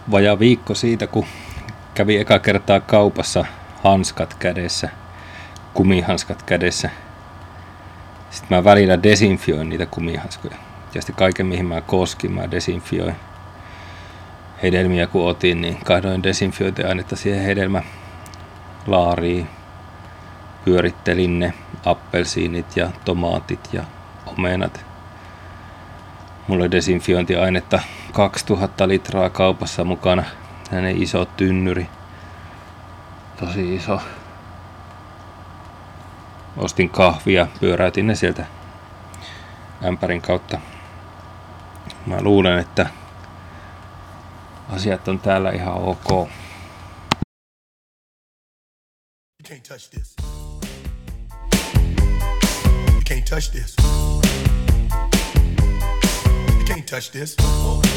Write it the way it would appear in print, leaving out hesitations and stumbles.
vajaa viikko siitä, kun kävi eka kertaa kaupassa hanskat kädessä, kumihanskat kädessä. Sitten mä välillä desinfioin niitä kumihanskoja. Ja sitten kaiken mihin mä koskin, mä desinfioin. Hedelmiä kun otin, niin kahdoin desinfiointiainetta siihen hedelmälaariin. Pyörittelin ne appelsiinit ja tomaatit ja omenat. Mulla oli desinfiointiainetta 2000 litraa kaupassa mukana. Tällainen iso tynnyri. Tosi iso. Ostin kahvia, pyöräytin ne sieltä ämpärin kautta. Mä luulen, että asiat on täällä ihan ok. You can't touch this. You can't touch this. You can't touch this.